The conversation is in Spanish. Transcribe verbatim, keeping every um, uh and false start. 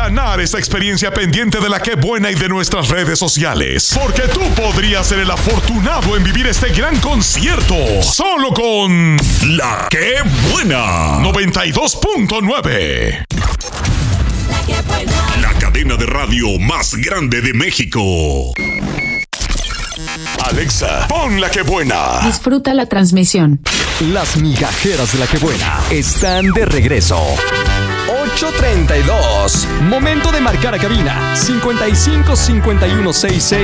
ganar esta experiencia pendiente de La Qué Buena y de nuestras redes sociales. Porque tú podrías ser el afortunado en vivir este gran concierto solo con La Qué Buena noventa y dos punto nueve. La Qué Buena. La cadena de radio más grande de México. Alexa, pon La Qué Buena. Disfruta la transmisión. Las migajeras de La Qué Buena están de regreso. ocho treinta y dos. Momento de marcar a cabina. cincuenta y cinco cincuenta y uno sesenta y seis